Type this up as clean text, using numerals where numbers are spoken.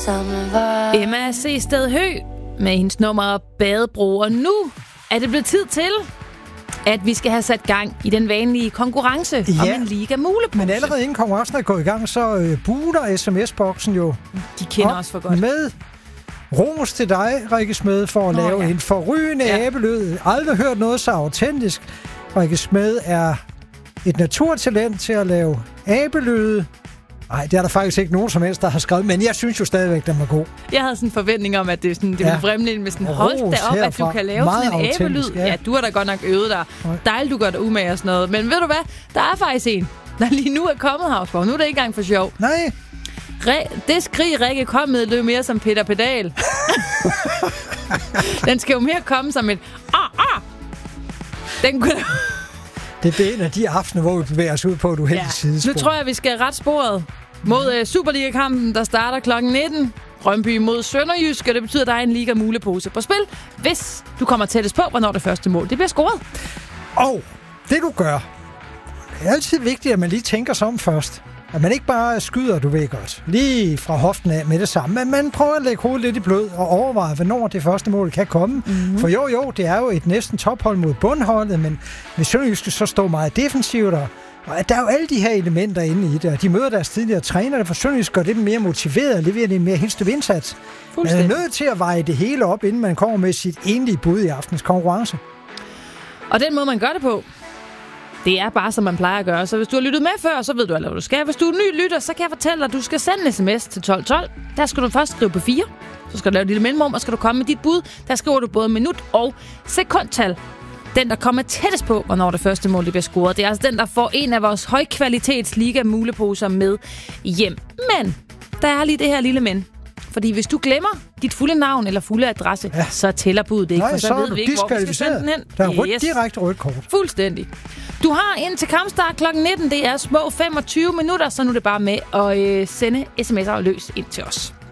samme vej. Emma C. Stedhø med hendes nummer Badebro. Og nu er det blevet tid til, at vi skal have sat gang i den vanlige konkurrence om en Liga Mulepose. Men allerede inden konkurrencen er gået i gang, så buner sms-boksen jo. De kender os for godt. Med ros til dig, Rikke Smed, for at lave en forrygende æbelød. Aldrig hørt noget så autentisk. Rikke Smed er et naturtalent til at lave æbeløde. Nej, det er der faktisk ikke nogen som helst, der har skrevet, men jeg synes jo stadigvæk, den var god. Jeg havde sådan en forventning om, at det ville vremle ind med sådan, hold da op, at du kan lave sådan en æbelyd. Ja, du har da godt nok øvet dig. Dejligt, du gør dig umage og sådan noget. Men ved du hvad? Der er faktisk en, der lige nu er kommet, Havsborg. Nu er det ikke engang for sjov. Nej. Det skrig, Rikke kom med, løb mere som Peter Pedal. Den skal jo mere komme som et Den kunne... Det er en af de aftener, hvor vi bevæger os ud på et uheldigt sidespor. Nu tror jeg, vi skal ret sporet mod Superliga-kampen, der starter kl. 19. Brøndby mod Sønderjysk, og det betyder, at der er en Liga Mulepose på spil, hvis du kommer tættest på, hvornår det første mål det bliver scoret. Og det du gør, det er altid vigtigt, at man lige tænker sig om først. At man ikke bare skyder, du ved godt, lige fra hoften af med det samme, men man prøver at lægge hovedet lidt i blød og overveje, hvornår det første mål kan komme. Mm-hmm. For jo, det er jo et næsten tophold mod bundholdet, men hvis Sønderjysk så står meget defensivt, og der er jo alle de her elementer inde i det, og de møder deres tidligere trænere, for Sønderjysk gør det mere motiveret og leverer det en mere helstøv indsats. Man er nødt til at veje det hele op, inden man kommer med sit enlige bud i aftens konkurrence. Og den måde, man gør det på, det er bare, som man plejer at gøre. Så hvis du har lyttet med før, så ved du allerede, hvad du skal. Hvis du er ny lytter, så kan jeg fortælle dig, at du skal sende en sms til 1212. Der skal du først skrive på 4. Så skal du lave et lille mellemrum, og skal du komme med dit bud. Der skriver du både minut og sekundtal. Den, der kommer tættest på, hvornår det første mål det bliver scoret. Det er altså den, der får en af vores højkvalitets Liga Muleposer med hjem. Men der er lige det her lille men. Fordi hvis du glemmer dit fulde navn eller fulde adresse, så tæller budet ikke. Nej, for så ved vi ikke, hvor vi skal sende den hen. Der er direkte rødt kort. Fuldstændig. Du har indtil kampstart kl. 19. Det er små 25 minutter, så nu er det bare med at sende sms'er og løs ind til os.